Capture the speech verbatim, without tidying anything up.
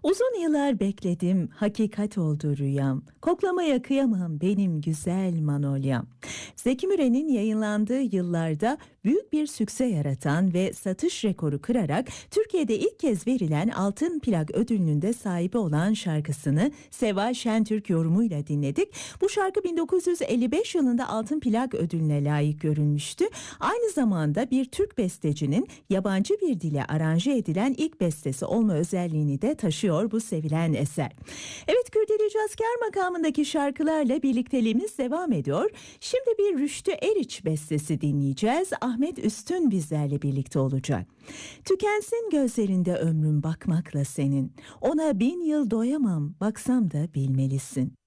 Uzun yıllar bekledim, hakikat oldu rüyam. Koklamaya kıyamam benim güzel Manolyam. Zeki Müren'in yayınlandığı yıllarda büyük bir sükse yaratan ve satış rekoru kırarak Türkiye'de ilk kez verilen Altın Plak ödülünün de sahibi olan şarkısını Seval Şentürk yorumuyla dinledik. Bu şarkı bin dokuz yüz elli beş yılında Altın Plak ödülüne layık görülmüştü. Aynı zamanda bir Türk bestecinin yabancı bir dile aranje edilen ilk bestesi olma özelliğini de taşıyor bu sevilen eser. Evet, Kürdili Cazkar makamındaki şarkılarla birlikteliğimiz devam ediyor. Şimdi bir Rüştü Eriç bestesi dinleyeceğiz. Ahmet Üstün bizlerle birlikte olacak. Tükensin gözlerinde ömrüm bakmakla senin. Ona bin yıl doyamam, baksam da bilmelisin.